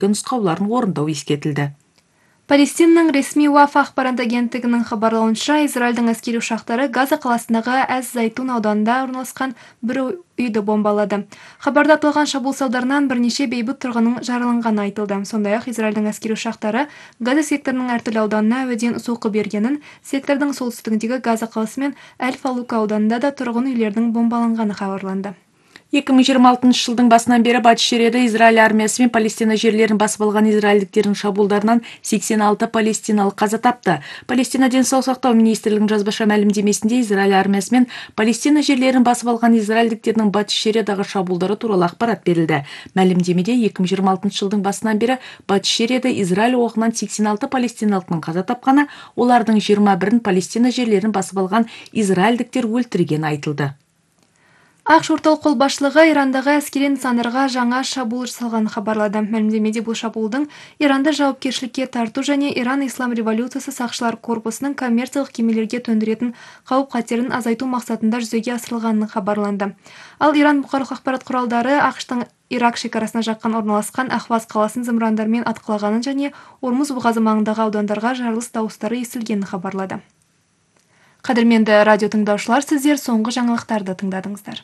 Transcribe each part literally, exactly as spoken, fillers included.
нұсқауларын орындау ескертілді. Палестинаның ресми Уаф ақпарат агенттігінің хабарлауынша, Израильдің әскери ұшақтары Газа қаласындағы Әз-Зайтун ауданында орналасқан бір үйді бомбалады. Хабарда аталған шабуыл салдарынан бірнеше бейбіт тұрғынның жараланғаны айтылды. Сондай-ақ Израильдің әскери ұшақтары Газа секторының әртүрлі ауданына әуеден соққы бергенін, сектордың солтүстігіндегі Газа қаласы мен Әл-Фалука ауданында да тұрғын үйлердің бомбаланғаны хабарланды. екі мың жиырма алтыншы жылдың басынан бері батыс шериада Израиль армиясы мен Палестина жерлерін басып алған израильдіктердің шабуылдарынан сексен алты палестиналық қаза тапты. Палестина денсаулық сақтау министрлігінің жазбаша мәлімдемесінде Израиль армиясы мен Палестина жерлерін басып алған израильдіктердің батыс шериадағы шабуылдары туралы ақпарат берілді. Мәлімдемеде екі мың жиырма алтыншы жылдың басынан бері батыс шериада Израиль оғынан сексен алты палестиналықтың қаза тапқаны, олардың жиырма бірін Палестина жерлерін басып алған израильдіктер өлтіргені айтылды. Ақш орталық қолбасшылығы Ирандағы әскери нысандарға жаңа шабуыл жасалғанын хабарлады. Мәлімдемеде бұл шабуылдың Иранды жауапкершілікке тарту және Иран Ислам революциясы сақшылар корпусының коммерциялық кемелерге төндіретін қауіп-қатерін азайту мақсатында жүзеге асырылғанын хабарланды. Ал Иран бұқаралық ақпарат құралдары Ақштың Ирак шекарасына жақын орналасқан Ахваз қаласын зымырандармен атқылағанын және Ормуз бұғазы маңындағы аудандарға жарылыс дауыстары естілгенін хабарлады. Қадірменді радио тыңдаушылар, сіздер соңғы жаңалықтарды тыңдадыңыздар.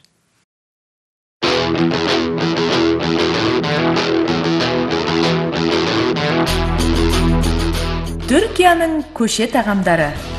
Түркияның көше тағамдары.